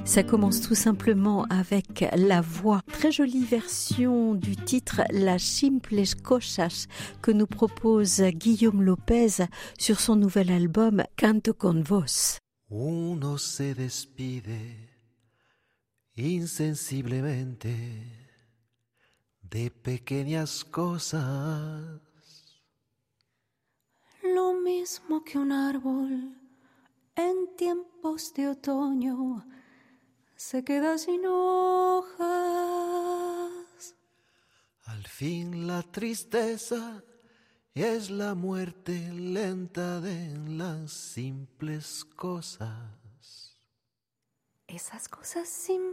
Ça commence tout simplement avec la voix. Très jolie version du titre Las simples cosas que nous propose Guillaume López sur son nouvel album Canto con vos. Uno se despide insensiblemente de pequeñas cosas. Lo mismo que un árbol en tiempos de otoño se queda sin hojas. Al fin la tristeza es la muerte lenta de las simples cosas. Esas cosas simples